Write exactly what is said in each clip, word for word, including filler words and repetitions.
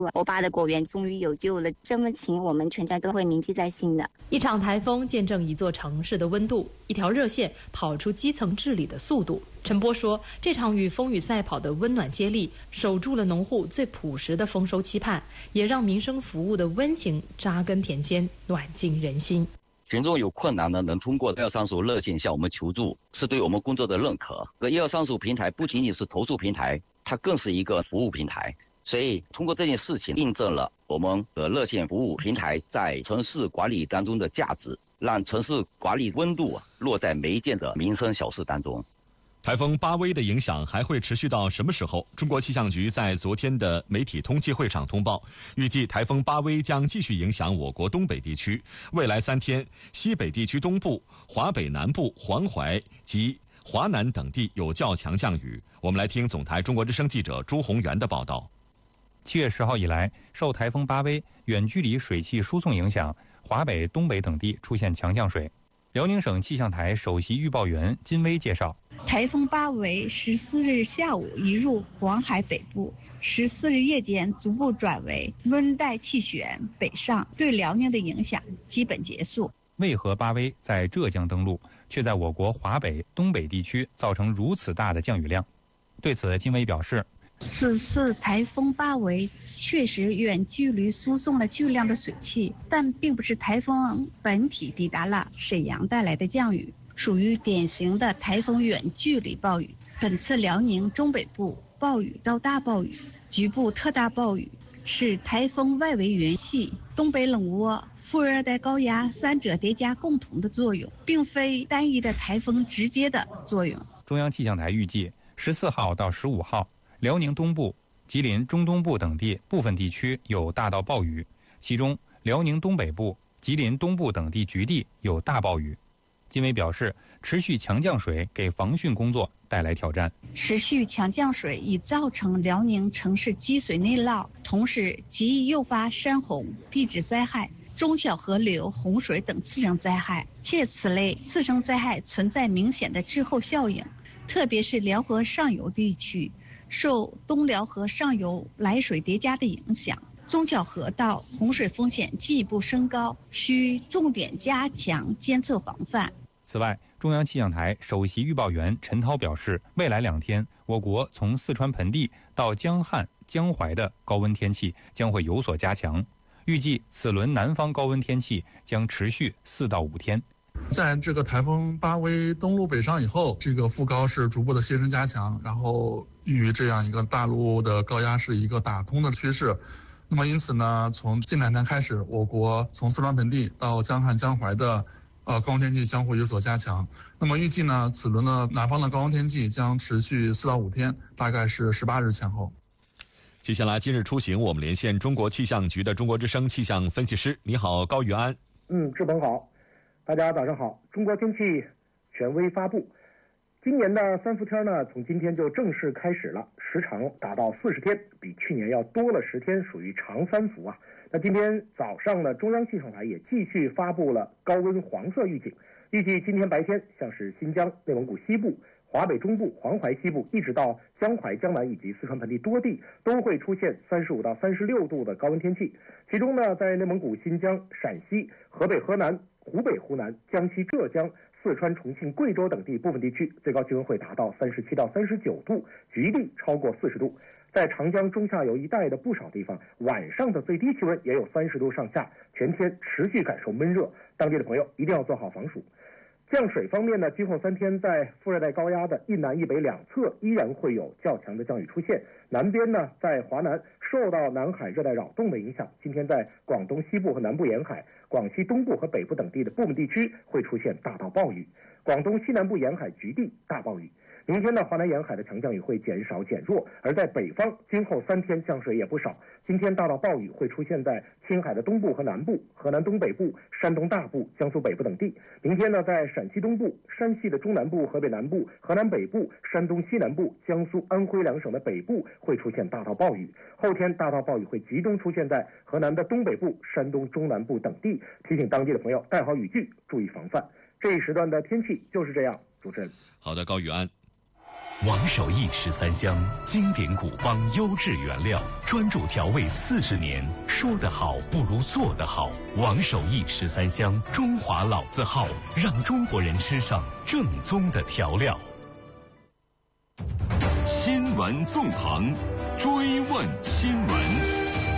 我爸的果园终于有救了，这份情我们全家都会铭记在心的。 一场台风见证一座城市的温度，一条热线跑出基层治理的速度。陈波说，这场与风雨赛跑的温暖接力，守住了农户最朴实的丰收期盼，也让民生服务的温情扎根田间，暖进人心。 群众有困难呢，能通过一二三四五热线向我们求助，是对我们工作的认可。这一二三四五平台不仅仅是投诉平台，它更是一个服务平台。所以通过这件事情印证了我们的热线服务平台在城市管理当中的价值，让城市管理温度落在每一件的民生小事当中。 台风巴威的影响还会持续到什么时候？中国气象局在昨天的媒体通气会上通报，预计台风巴威将继续影响我国东北地区，未来三天西北地区东部、华北南部、黄淮及华南等地有较强降雨。我们来听总台中国之声记者朱宏元的报道。 七月十号以来，受台风巴威远距离水汽输送影响，华北、东北等地出现强降水。辽宁省气象台首席预报员金威介绍， 台风巴威十四日下午移入黄海北部，十四日夜间逐步转为温带气旋北上，对辽宁的影响基本结束。 为何巴威在浙江登陆，却在我国华北、东北地区造成如此大的降雨量？对此，金威表示， 此次台风巴威确实远距离输送了巨量的水汽，但并不是台风本体抵达了沈阳带来的降雨，属于典型的台风远距离暴雨。本次辽宁中北部暴雨到大暴雨、局部特大暴雨是台风外围云系、东北冷涡、副热带高压三者叠加共同的作用，并非单一的台风直接的作用。 中央气象台预计十四号到十五号，辽宁东部、吉林中东部等地部分地区有大到暴雨，其中辽宁东北部、吉林东部等地局地有大暴雨。金威表示，持续强降水给防汛工作带来挑战。 持续强降水已造成辽宁城市积水内涝，同时极易诱发山洪、地质灾害、中小河流洪水等次生灾害，且此类次生灾害存在明显的滞后效应，特别是辽河上游地区，受东辽河上游来水叠加的影响，中小河道洪水风险进一步升高，需重点加强监测防范。 此外，中央气象台首席预报员陈涛表示，未来两天，我国从四川盆地到江汉、江淮的高温天气将会有所加强，预计此轮南方高温天气将持续四到五天。 在这个台风巴威登陆北上以后，这个副高是逐步的牺牲加强，然后与这样一个大陆的高压是一个打通的趋势。那么因此呢，从近两天开始，我国从四川盆地到江汉、江淮的呃高温天气将会有所加强。那么预计呢，此轮的南方的高温天气将持续四到五天，大概是十八日前后。 接下来今日出行，我们连线中国气象局的中国之声气象分析师。你好，高宇安。 嗯，志鹏好，大家早上好。中国天气权威发布，今年的三伏天呢，从今天就正式开始了，时长达到四十天，比去年要多了十天，属于长三伏啊。那今天早上呢，中央气象台也继续发布了高温黄色预警，预计今天白天，像是新疆、内蒙古西部、华北中部、黄淮西部，一直到江淮、江南以及四川盆地多地，都会出现三十五到三十六度的高温天气。其中呢，在内蒙古、新疆、陕西、河北、河南、湖北、湖南、江西、浙江、四川、重庆、贵州等地部分地区，最高气温会达到三十七到三十九度，局地超过四十度。在长江中下游一带的不少地方，晚上的最低气温也有三十度上下，全天持续感受闷热，当地的朋友一定要做好防暑。降水方面呢，今后三天在副热带高压的一南一北两侧依然会有较强的降雨出现。南边呢，在华南受到南海热带扰动的影响，今天在广东西部和南部沿海、广西东部和北部等地的部分地区会出现大到暴雨，广东西南部沿海局地大暴雨。明天呢，华南沿海的强降雨会减少减弱，而在北方，今后三天降水也不少。今天大到暴雨会出现在青海的东部和南部、河南东北部、山东大部、江苏北部等地。明天呢，在陕西东部、山西的中南部、河北南部、河南北部、山东西南部、江苏、安徽两省的北部会出现大到暴雨。后天大到暴雨会集中出现在河南的东北部、山东中南部等地，提醒当地的朋友带好雨具，注意防范。这一时段的天气就是这样。主持人， 好的，高宇安。 王守义十三香，经典古方优质原料，专注调味四十年，说得好不如做得好。王守义十三香，中华老字号，让中国人吃上正宗的调料。新闻纵横，追问新闻。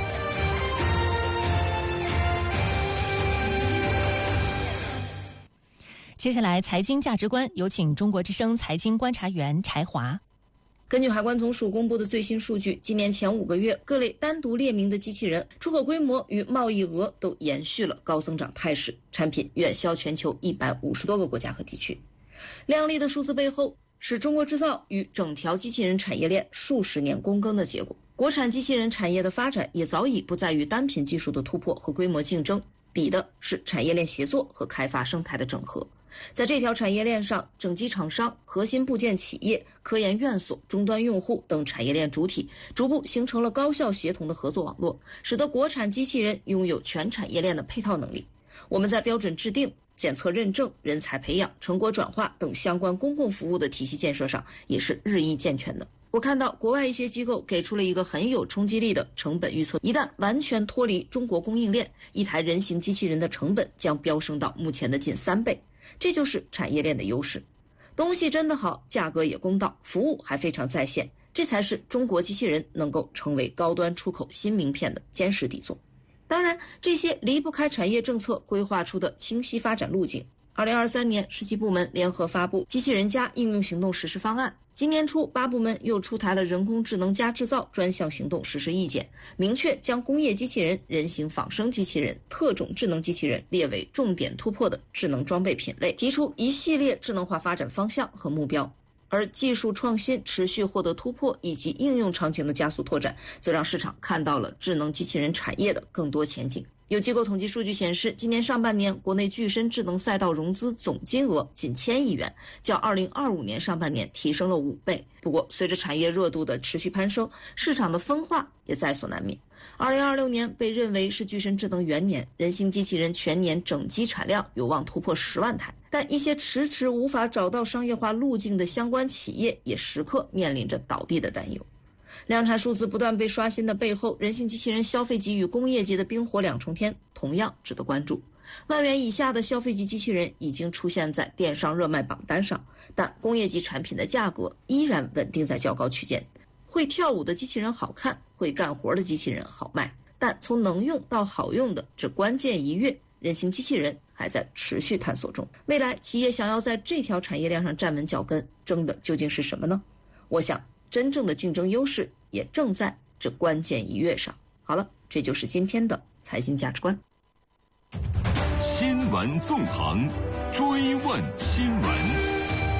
接下来，财经价值观，有请中国之声财经观察员柴华。 根据海关总署公布的最新数据，今年前五个月，各类单独列明的机器人出口规模与贸易额都延续了高增长态势，产品远销全球一百五十多个国家和地区。亮丽的数字背后，是中国制造与整条机器人产业链数十年躬耕的结果。国产机器人产业的发展也早已不在于单品技术的突破和规模竞争，比的是产业链协作和开发生态的整合。在这条产业链上，整机厂商、核心部件企业、科研院所、终端用户等产业链主体逐步形成了高效协同的合作网络，使得国产机器人拥有全产业链的配套能力。我们在标准制定、检测认证、人才培养、成果转化等相关公共服务的体系建设上也是日益健全的。我看到国外一些机构给出了一个很有冲击力的成本预测，一旦完全脱离中国供应链，一台人形机器人的成本将飙升到目前的近三倍。这就是产业链的优势，东西真的好，价格也公道，服务还非常在线，这才是中国机器人能够成为高端出口新名片的坚实底座。当然，这些离不开产业政策规划出的清晰发展路径。二零二三年，十七部门联合发布《机器人加应用行动实施方案》。今年初，八部门又出台了人工智能加制造专项行动实施意见，明确将工业机器人、人形仿生机器人、特种智能机器人列为重点突破的智能装备品类，提出一系列智能化发展方向和目标。而技术创新持续获得突破以及应用场景的加速拓展，则让市场看到了智能机器人产业的更多前景。有机构统计数据显示，今年上半年国内具身智能赛道融资总金额仅千亿元，较二零二五年上半年提升了五倍。不过，随着产业热度的持续攀升，市场的分化也在所难免。二零二六年被认为是具身智能元年，人形机器人全年整机产量有望突破十万台，但一些迟迟无法找到商业化路径的相关企业也时刻面临着倒闭的担忧。量产数字不断被刷新的背后，人形机器人消费级与工业级的冰火两重天同样值得关注。万元以下的消费级机器人已经出现在电商热卖榜单上，但工业级产品的价格依然稳定在较高区间。会跳舞的机器人好看，会干活的机器人好卖，但从能用到好用的这关键一跃，人形机器人还在持续探索中。未来企业想要在这条产业链上站稳脚跟，争的究竟是什么呢？我想真正的竞争优势也正在这关键一跃上。好了，这就是今天的财经价值观。 新闻纵横，追问新闻。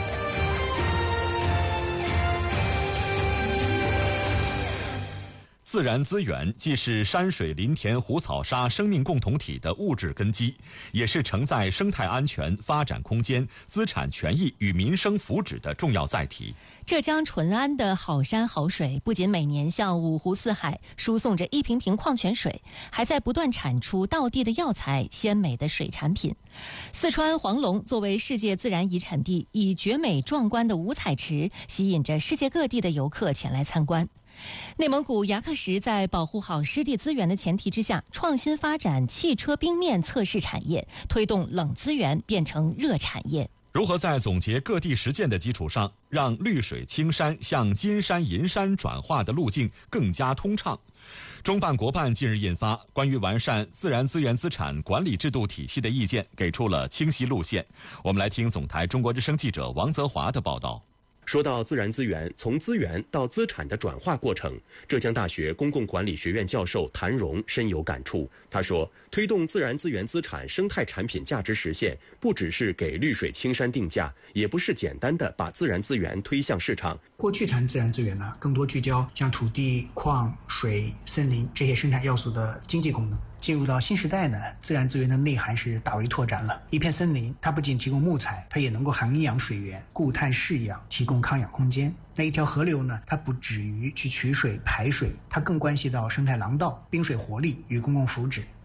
自然资源既是山水林田湖草沙生命共同体的物质根基，也是承载生态安全、发展空间、资产权益与民生福祉的重要载体。 浙江淳安的好山好水不仅每年向五湖四海输送着一瓶瓶矿泉水，还在不断产出道地的药材、鲜美的水产品。四川黄龙作为世界自然遗产地，以绝美壮观的五彩池吸引着世界各地的游客前来参观。内蒙古牙克石在保护好湿地资源的前提之下，创新发展汽车冰面测试产业，推动冷资源变成热产业。 如何在总结各地实践的基础上，让绿水青山向金山银山转化的路径更加通畅？中办国办近日印发《关于完善自然资源资产管理制度体系的意见》，给出了清晰路线。我们来听总台中国之声记者王泽华的报道。 说到自然资源从资源到资产的转化过程，浙江大学公共管理学院教授谭荣深有感触。他说，推动自然资源资产生态产品价值实现，不只是给绿水青山定价，也不是简单的把自然资源推向市场。 过去谈自然资源呢，更多聚焦像土地、矿、水、森林这些生产要素的经济功能。进入到新时代呢，自然资源的内涵是大为拓展了。一片森林，它不仅提供木材，它也能够涵养水源、固碳释氧，提供康养空间。那一条河流呢，它不止于去取水排水，它更关系到生态廊道、滨水活力与公共福祉。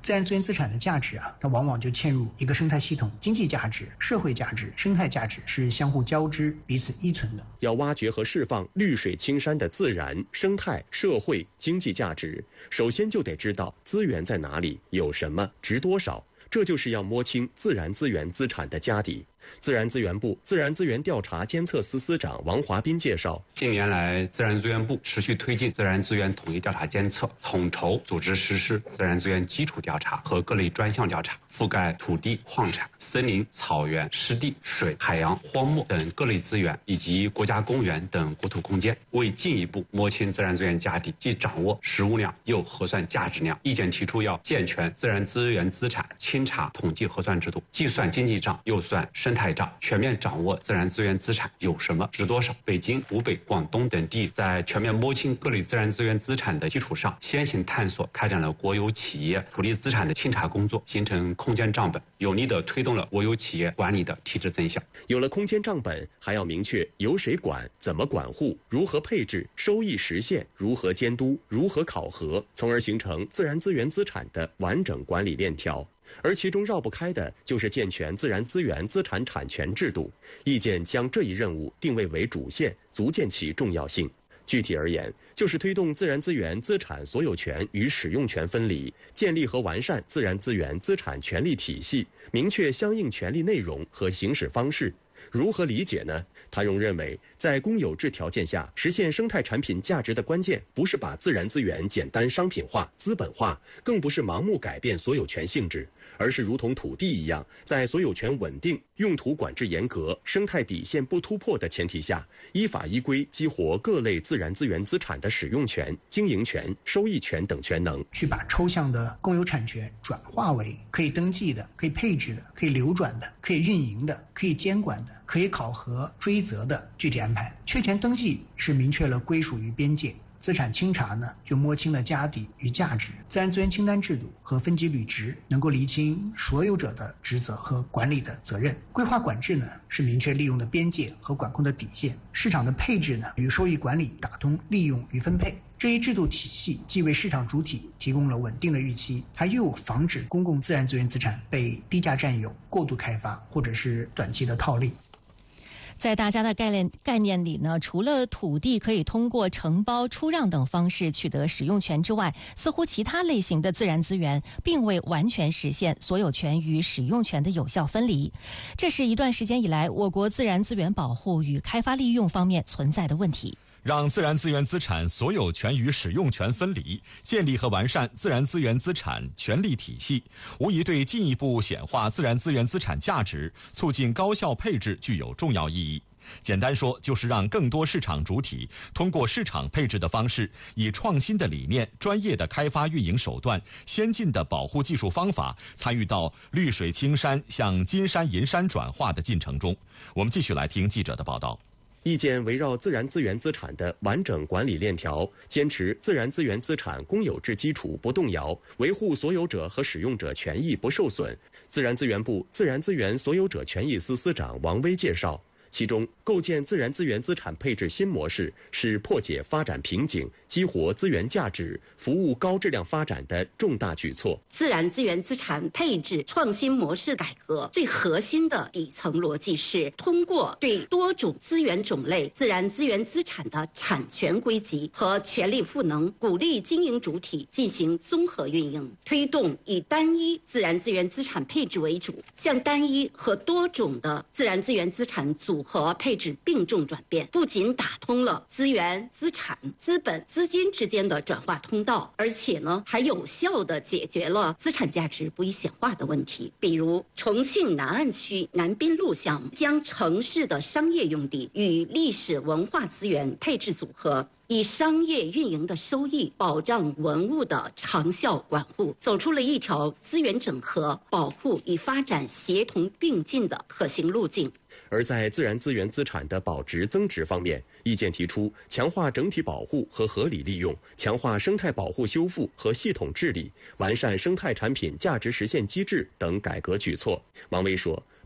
自然资源资产的价值啊，它往往就嵌入一个生态系统，经济价值、社会价值、生态价值是相互交织、彼此依存的。 要挖掘和释放绿水青山的自然、生态、社会、经济价值，首先就得知道资源在哪里，有什么，值多少。这就是要摸清自然资源资产的家底。自然资源部自然资源调查监测司司长王华斌介绍， 近年来，自然资源部持续推进自然资源统一调查监测，统筹组织实施自然资源基础调查和各类专项调查，覆盖土地、矿产、森林、草原、湿地、水、海洋、荒漠等各类资源，以及国家公园等国土空间。为进一步摸清自然资源家底，既掌握实物量，又核算价值量，意见提出要健全自然资源资产清查统计核算制度，既算经济账，又算生态账，全面掌握自然资源资产有什么、值多少。北京、湖北、广东等地在全面摸清各类自然资源资产的基础上，先行探索开展了国有企业土地资产的清查工作，形成空间账本，有力地推动了国有企业管理的提质增效。 有了空间账本，还要明确由谁管、怎么管护、如何配置、收益实现、如何监督、如何考核，从而形成自然资源资产的完整管理链条。而其中绕不开的就是健全自然资源资产产权制度。意见将这一任务定位为主线，足见其重要性。具体而言，就是推动自然资源资产所有权与使用权分离，建立和完善自然资源资产权利体系，明确相应权利内容和行使方式。如何理解呢？谭荣认为，在公有制条件下，实现生态产品价值的关键，不是把自然资源简单商品化、资本化，更不是盲目改变所有权性质，而是如同土地一样，在所有权稳定、用途管制严格、生态底线不突破的前提下，依法依规激活各类自然资源资产的使用权、经营权、收益权等权能， 去把抽象的公有产权转化为可以登记的、可以配置的、可以流转的、可以运营的、可以监管的、可以考核追责的具体安排。确权登记是明确了归属与边界，资产清查呢就摸清了家底与价值，自然资源清单制度和分级履职能够厘清所有者的职责和管理的责任，规划管制呢是明确利用的边界和管控的底线，市场的配置呢与收益管理打通利用与分配。这一制度体系既为市场主体提供了稳定的预期，它又防止公共自然资源资产被低价占有、过度开发或者是短期的套利。 在大家的概念概念里呢，除了土地可以通过承包、出让等方式取得使用权之外，似乎其他类型的自然资源并未完全实现所有权与使用权的有效分离。这是一段时间以来我国自然资源保护与开发利用方面存在的问题。 让自然资源资产所有权与使用权分离，建立和完善自然资源资产权利体系，无疑对进一步显化自然资源资产价值、促进高效配置具有重要意义。简单说，就是让更多市场主体通过市场配置的方式，以创新的理念、专业的开发运营手段、先进的保护技术方法，参与到绿水青山向金山银山转化的进程中。我们继续来听记者的报道。 意见围绕自然资源资产的完整管理链条，坚持自然资源资产公有制基础不动摇，维护所有者和使用者权益不受损。自然资源部自然资源所有者权益司司长王威介绍，其中构建自然资源资产配置新模式是破解发展瓶颈、激活资源价值、服务高质量发展的重大举措。 自然资源资产配置创新模式改革最核心的底层逻辑是通过对多种资源种类自然资源资产的产权归集和权利赋能，鼓励经营主体进行综合运营，推动以单一自然资源资产配置为主，向单一和多种的自然资源资产组和配置并重转变，不仅打通了资源、资产、资本、资金之间的转化通道，而且呢，还有效地解决了资产价值不易显化的问题。比如，重庆南岸区南滨路项目将城市的商业用地与历史文化资源配置组合，以商业运营的收益保障文物的长效管护，走出了一条资源整合、保护与发展协同并进的可行路径。 而在自然资源资产的保值增值方面，意见提出强化整体保护和合理利用，强化生态保护修复和系统治理，完善生态产品价值实现机制等改革举措。王威说，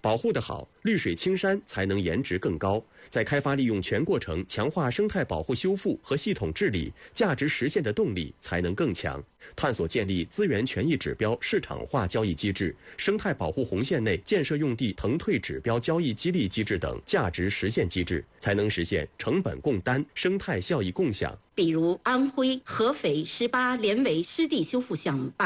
保护得好，绿水青山才能颜值更高。在开发利用全过程强化生态保护修复和系统治理，价值实现的动力才能更强。探索建立资源权益指标市场化交易机制、生态保护红线内建设用地腾退指标交易激励机制等价值实现机制，才能实现成本共担、生态效益共享。 比如安徽合肥十八连围湿地修复项目。